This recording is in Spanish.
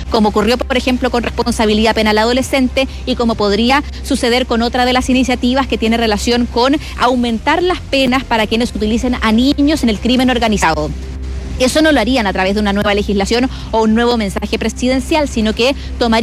como ocurrió, por ejemplo, con responsabilidad penal adolescente y como podría suceder con otra de las iniciativas que tiene relación con aumentar las penas para quienes utilicen a niños en el crimen organizado. Eso no lo harían a través de una nueva legislación o un nuevo mensaje presidencial, sino que tomarían